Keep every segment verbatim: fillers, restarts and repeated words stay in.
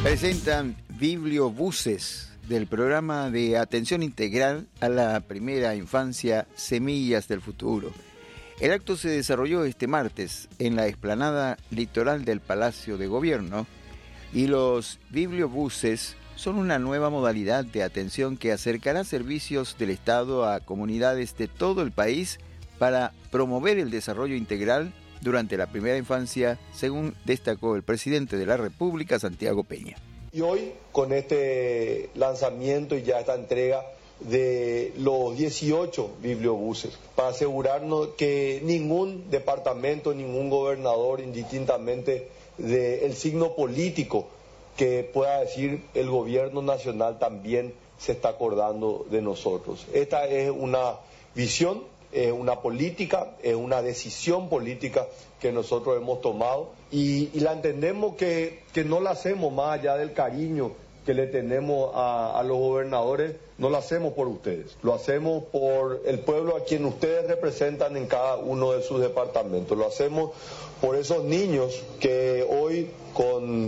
Presentan bibliobuses del programa de atención integral a la primera infancia Semillas del Futuro. El acto se desarrolló este martes en la explanada litoral del Palacio de Gobierno y los bibliobuses son una nueva modalidad de atención que acercará servicios del Estado a comunidades de todo el país para promover el desarrollo integral durante la primera infancia, según destacó el presidente de la República, Santiago Peña. Y hoy, con este lanzamiento y ya esta entrega de los dieciocho bibliobuses, para asegurarnos que ningún departamento, ningún gobernador, indistintamente del signo político que pueda decir el gobierno nacional, también se está acordando de nosotros. Esta es una visión, es una política, es una decisión política que nosotros hemos tomado y, y la entendemos que, que no la hacemos más allá del cariño que le tenemos a, a los gobernadores, no lo hacemos por ustedes, lo hacemos por el pueblo a quien ustedes representan en cada uno de sus departamentos, lo hacemos por esos niños que hoy con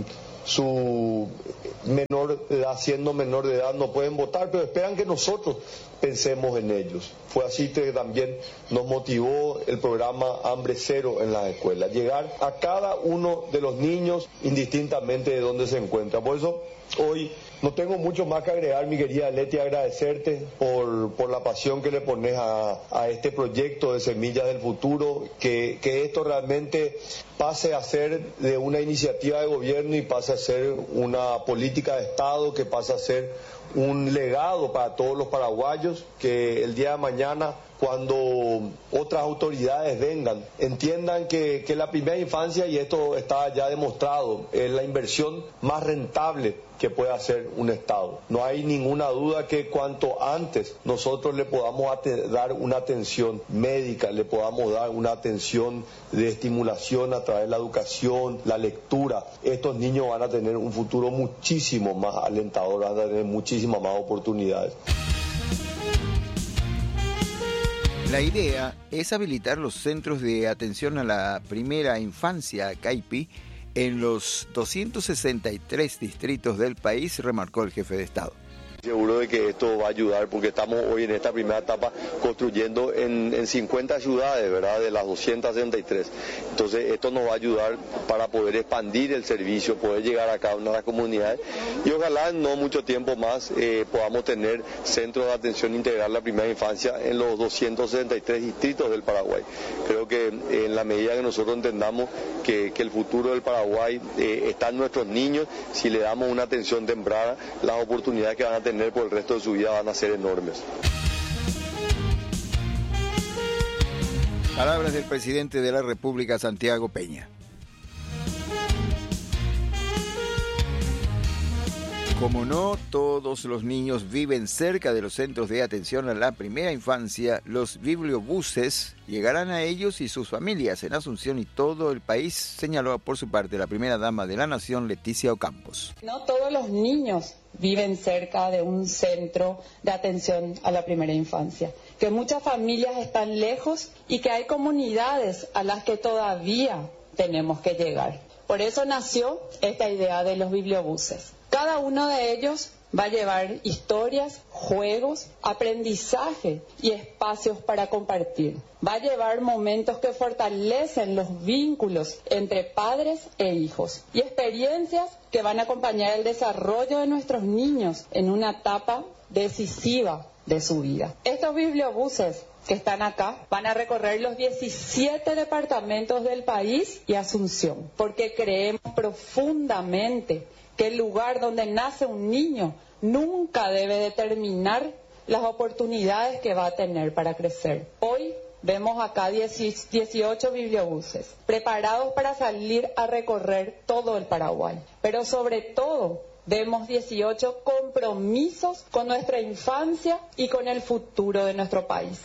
su menor edad, siendo menor de edad, no pueden votar, pero esperan que nosotros pensemos en ellos. Fue así que también nos motivó el programa Hambre Cero en las escuelas, llegar a cada uno de los niños indistintamente de dónde se encuentra. Por eso hoy no tengo mucho más que agregar, mi querida Leti, agradecerte por, por la pasión que le pones a, a este proyecto de Semillas del Futuro, que, que esto realmente pase a ser de una iniciativa de gobierno y pase a ser una política de Estado, que pase a ser un legado para todos los paraguayos, que el día de mañana, cuando otras autoridades vengan, entiendan que, que la primera infancia, y esto está ya demostrado, es la inversión más rentable que puede hacer un Estado. No hay ninguna duda que cuanto antes nosotros le podamos dar una atención médica, le podamos dar una atención de estimulación a través de la educación, la lectura, estos niños van a tener un futuro muchísimo más alentador, van a tener muchísimas más oportunidades. La idea es habilitar los centros de atención a la primera infancia, CAIPI, en los doscientos sesenta y tres distritos del país, remarcó el jefe de Estado. Seguro de que esto va a ayudar porque estamos hoy en esta primera etapa construyendo en, en cincuenta ciudades, ¿verdad? De las doscientas sesenta y tres. Entonces esto nos va a ayudar para poder expandir el servicio, poder llegar a cada una de las comunidades y ojalá en no mucho tiempo más eh, podamos tener centros de atención integral a la primera infancia en los doscientos sesenta y tres distritos del Paraguay. Creo que eh, en la medida que nosotros entendamos que, que el futuro del Paraguay eh, está en nuestros niños, si le damos una atención temprana, las oportunidades que van a tener por el resto de su vida van a ser enormes. Palabras del presidente de la República, Santiago Peña. Como no todos los niños viven cerca de los centros de atención a la primera infancia, los bibliobuses llegarán a ellos y sus familias en Asunción y todo el país, señaló por su parte la primera dama de la Nación, Leticia Ocampos. No todos los niños viven cerca de un centro de atención a la primera infancia, que muchas familias están lejos y que hay comunidades a las que todavía tenemos que llegar. Por eso nació esta idea de los bibliobuses. Cada uno de ellos va a llevar historias, juegos, aprendizaje y espacios para compartir. Va a llevar momentos que fortalecen los vínculos entre padres e hijos y experiencias que van a acompañar el desarrollo de nuestros niños en una etapa decisiva de su vida. Estos bibliobuses que están acá van a recorrer los diecisiete departamentos del país y Asunción, porque creemos profundamente que el lugar donde nace un niño nunca debe determinar las oportunidades que va a tener para crecer. Hoy vemos acá dieciocho bibliobuses preparados para salir a recorrer todo el Paraguay, pero sobre todo vemos dieciocho compromisos con nuestra infancia y con el futuro de nuestro país.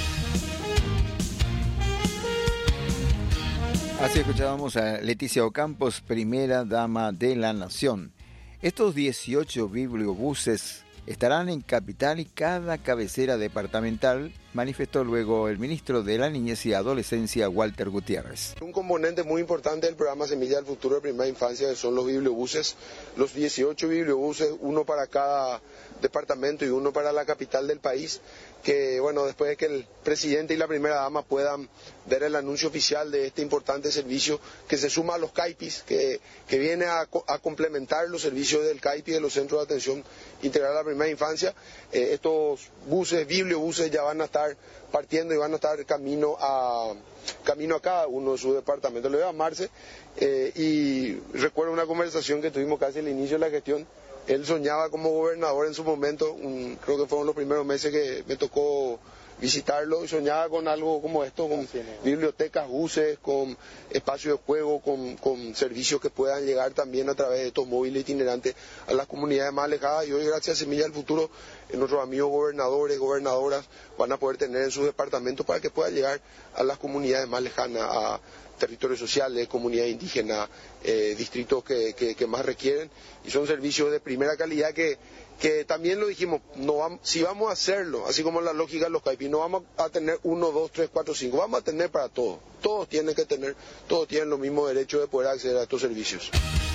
Así escuchábamos a Leticia Ocampos, primera dama de la Nación. Estos dieciocho bibliobuses estarán en Capital y cada cabecera departamental, manifestó luego el ministro de la Niñez y Adolescencia, Walter Gutiérrez. Un componente muy importante del programa Semilla del Futuro de Primera Infancia son los bibliobuses, los dieciocho bibliobuses, uno para cada departamento y uno para la capital del país, que bueno, después de que el presidente y la primera dama puedan ver el anuncio oficial de este importante servicio que se suma a los CAIPIS, que, que viene a, a complementar los servicios del CAIPI, de los Centros de Atención Integral a la Primera Infancia. Eh, estos buses, bibliobuses, ya van a estar partiendo y van a estar camino a, camino a cada uno de sus departamentos. Le voy a amarse eh, y recuerdo una conversación que tuvimos casi al inicio de la gestión. Él soñaba como gobernador en su momento, un, creo que fueron los primeros meses que me tocó visitarlo, y soñaba con algo como esto, con bibliotecas, buses, con espacios de juego, con, con servicios que puedan llegar también a través de estos móviles itinerantes a las comunidades más alejadas. Y hoy, gracias a Semilla del Futuro, nuestros amigos gobernadores, gobernadoras van a poder tener en sus departamentos para que pueda llegar a las comunidades más lejanas, a territorios sociales, comunidades indígenas, eh, distritos que, que, que más requieren, y son servicios de primera calidad que, que también lo dijimos, no vamos, si vamos a hacerlo, así como la lógica de los CAIPI, no vamos a tener uno, dos, tres, cuatro, cinco, vamos a tener para todos, todos tienen que tener, todos tienen los mismos derechos de poder acceder a estos servicios.